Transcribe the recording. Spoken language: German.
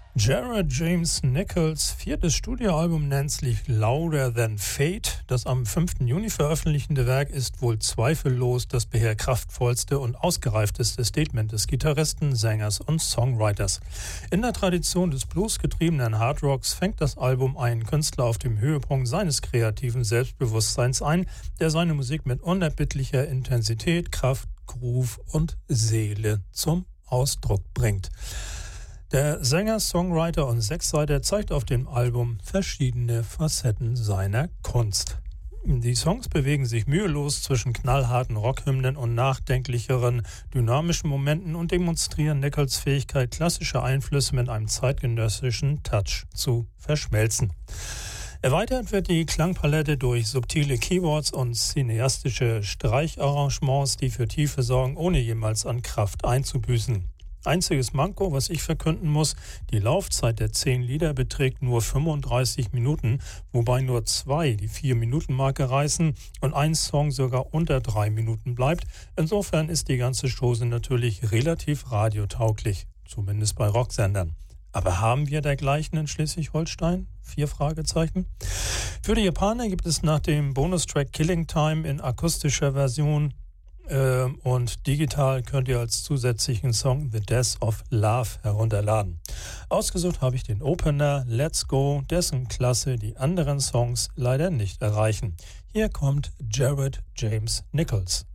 Jared James Nichols' viertes Studioalbum nennt sich Louder Than Fate. Das am 5. Juni veröffentlichte Werk ist wohl zweifellos das bisher kraftvollste und ausgereifteste Statement des Gitarristen, Sängers und Songwriters. In der Tradition des bluesgetriebenen Hardrocks fängt das Album einen Künstler auf dem Höhepunkt seines kreativen Selbstbewusstseins ein, der seine Musik mit unerbittlicher Intensität, Kraft, Groove und Seele zum Ausdruck bringt. Der Sänger, Songwriter und Sechsseiter zeigt auf dem Album verschiedene Facetten seiner Kunst. Die Songs bewegen sich mühelos zwischen knallharten Rockhymnen und nachdenklicheren, dynamischen Momenten und demonstrieren Nichols Fähigkeit, klassische Einflüsse mit einem zeitgenössischen Touch zu verschmelzen. Erweitert wird die Klangpalette durch subtile Keyboards und cineastische Streicharrangements, die für Tiefe sorgen, ohne jemals an Kraft einzubüßen. Einziges Manko, was ich verkünden muss: die Laufzeit der 10 Lieder beträgt nur 35 Minuten, wobei nur 2 die 4-Minuten-Marke reißen und ein Song sogar unter 3 Minuten bleibt. Insofern ist die ganze Chose natürlich relativ radiotauglich, zumindest bei Rocksendern. Aber haben wir dergleichen in Schleswig-Holstein? 4 Fragezeichen. Für die Japaner gibt es nach dem Bonustrack Killing Time in akustischer Version und digital könnt ihr als zusätzlichen Song The Death of Love herunterladen. Ausgesucht habe ich den Opener Let's Go, dessen Klasse die anderen Songs leider nicht erreichen. Hier kommt Jared James Nichols.